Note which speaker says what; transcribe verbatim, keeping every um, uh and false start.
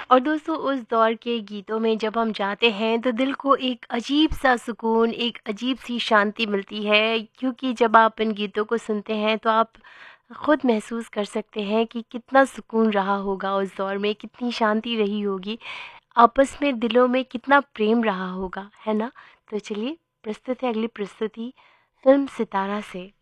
Speaker 1: और दोस्तों उस दौर के गीतों में जब हम जाते हैं तो दिल को एक अजीब-सा सुकून, एक अजीब-सी शांति मिलती है, क्योंकि जब आप इन गीतों को सुनते हैं तो आप खुद महसूस कर सकते हैं कि कितना सुकून रहा होगा उस दौर में, कितनी शांति रही होगी, आपस में दिलों में कितना प्रेम रहा होगा, है ना? तो चलिए प्रस्तुत है अगली प्रस्तुति फ़िल्म सितारा से।